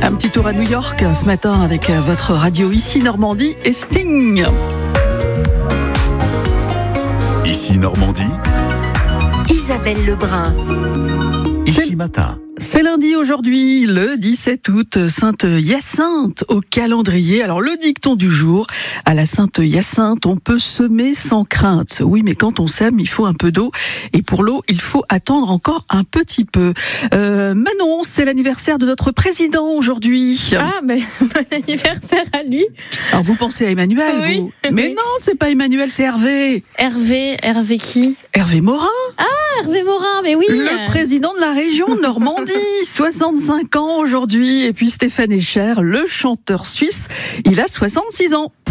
Un petit tour à New York ce matin avec votre radio ici Normandie et Sting. Ici Normandie, Isabelle Lebrun. ici matin. C'est lundi aujourd'hui, le 17 août, Sainte Hyacinthe au calendrier. Alors le dicton du jour, à la Sainte Hyacinthe, on peut semer sans crainte. Oui, mais quand on sème, il faut un peu d'eau. Et pour l'eau, il faut attendre encore un petit peu. Manon, c'est l'anniversaire de notre président aujourd'hui. Ah, mais bon anniversaire à lui. Alors vous pensez à Emmanuel, Oui. vous ? Mais non, c'est pas Emmanuel, c'est Hervé. Hervé qui? Hervé Morin, Hervé Morin, mais oui. le président de la région Normandie, 65 ans aujourd'hui. Et puis Stéphane Echer, le chanteur suisse, il a 66 ans.